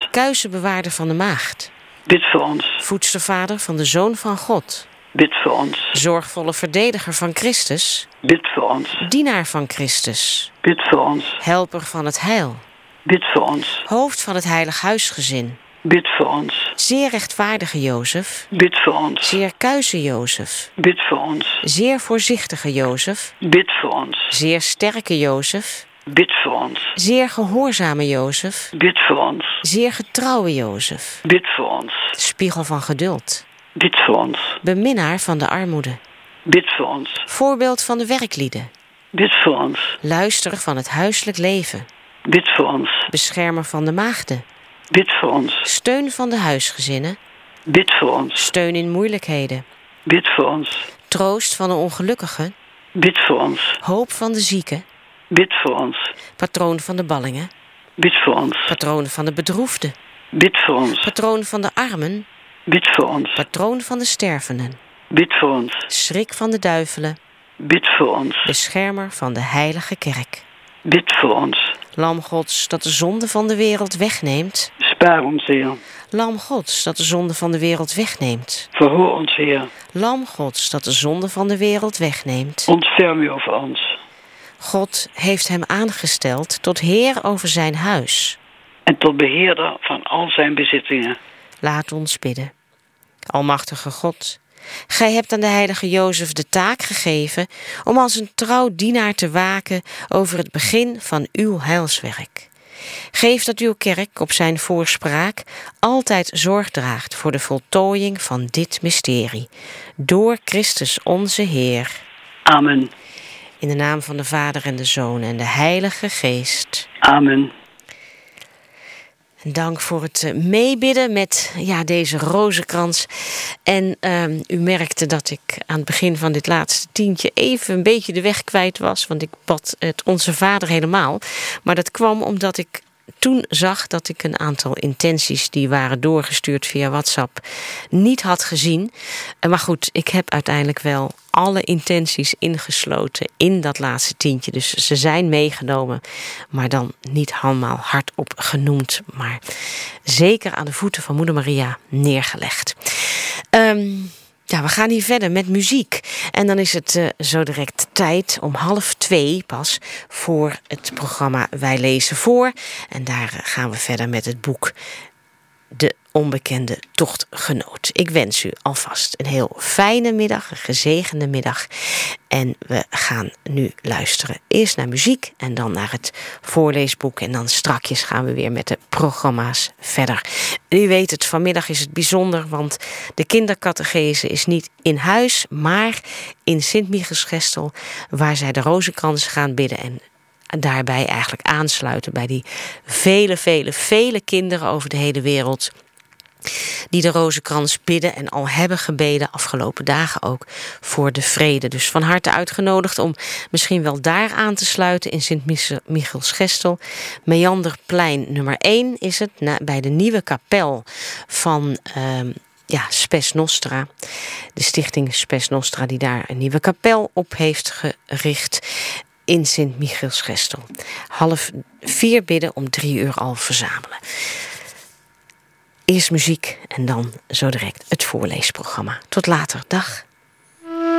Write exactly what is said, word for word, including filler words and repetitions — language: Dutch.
kuizenbewaarder van de maagd. Bid voor ons. Voedstervader van de Zoon van God. Bid voor ons. Zorgvolle verdediger van Christus. Bid voor ons. Dienaar van Christus. Bid voor ons. Helper van het heil. Bid voor ons. Hoofd van het heilig huisgezin. Bid voor ons. Zeer rechtvaardige Jozef. Bid voor ons. Zeer kuise Jozef. Bid voor ons. Zeer voorzichtige Jozef. Bid voor ons. Zeer sterke Jozef. Bid voor ons. Zeer gehoorzame Jozef. Bid voor ons. Zeer getrouwe Jozef. Bid voor ons. Spiegel van geduld. Bid voor ons. Beminnaar van de armoede. Bid voor ons. Voorbeeld van de werklieden. Bid voor ons. Luister van het huiselijk leven. Bid voor ons. Beschermer van de maagden. Bid voor ons. Steun van de huisgezinnen. Bid voor ons. Steun in moeilijkheden. Bid voor ons. Troost van de ongelukkigen. Bid voor ons. Hoop van de zieken. Bid voor ons. Patroon van de ballingen. Bid voor ons. Patroon van de bedroefden. Bid voor ons. Patroon van de armen. Bid voor ons. Patroon van de stervenden. Bid voor ons. Schrik van de duivelen. Bid voor ons. Beschermer van de heilige kerk. Bid voor ons. Lam Gods dat de zonde van de wereld wegneemt. Spaar ons, Heer. Lam Gods dat de zonde van de wereld wegneemt. Verhoor ons, Heer. Lam Gods dat de zonde van de wereld wegneemt. Ontferm u over ons. God heeft hem aangesteld tot heer over zijn huis. En tot beheerder van al zijn bezittingen. Laat ons bidden. Almachtige God, gij hebt aan de heilige Jozef de taak gegeven om als een trouw dienaar te waken over het begin van uw heilswerk. Geef dat uw kerk op zijn voorspraak altijd zorg draagt voor de voltooiing van dit mysterie. Door Christus onze Heer. Amen. In de naam van de Vader en de Zoon en de Heilige Geest. Amen. En dank voor het meebidden met ja, deze rozenkrans. En uh, u merkte dat ik aan het begin van dit laatste tientje even een beetje de weg kwijt was. Want ik bad het Onze Vader helemaal. Maar dat kwam omdat ik toen zag dat ik een aantal intenties die waren doorgestuurd via WhatsApp niet had gezien. Maar goed, ik heb uiteindelijk wel alle intenties ingesloten in dat laatste tientje. Dus ze zijn meegenomen, maar dan niet allemaal hardop genoemd. Maar zeker aan de voeten van Moeder Maria neergelegd. Um, Ja, we gaan hier verder met muziek. En dan is het uh, zo direct tijd om half twee pas voor het programma Wij Lezen Voor. En daar uh, gaan we verder met het boek De Onbekende Tochtgenoot. Ik wens u alvast een heel fijne middag, een gezegende middag. En we gaan nu luisteren eerst naar muziek en dan naar het voorleesboek. En dan strakjes gaan we weer met de programma's verder. U weet het, vanmiddag is het bijzonder, want de kindercatechese is niet in huis, maar in Sint-Michielsgestel, waar zij de rozenkrans gaan bidden en daarbij eigenlijk aansluiten bij die vele, vele, vele kinderen over de hele wereld die de rozenkrans bidden en al hebben gebeden afgelopen dagen ook voor de vrede. Dus van harte uitgenodigd om misschien wel daar aan te sluiten in Sint-Michielsgestel. Meanderplein nummer één is het, bij de nieuwe kapel van uh, ja, Spes Nostra. De stichting Spes Nostra die daar een nieuwe kapel op heeft gericht in Sint-Michielsgestel. Half vier bidden, om drie uur al verzamelen. Eerst muziek en dan zo direct het voorleesprogramma. Tot later, dag.